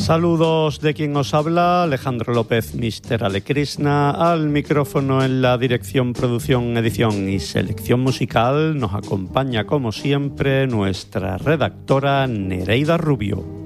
Saludos de quien os habla, Alejandro López, Mr. Ale Krishna, al micrófono en la dirección, producción, edición y selección musical. Nos acompaña, como siempre, nuestra redactora Nereida Rubio.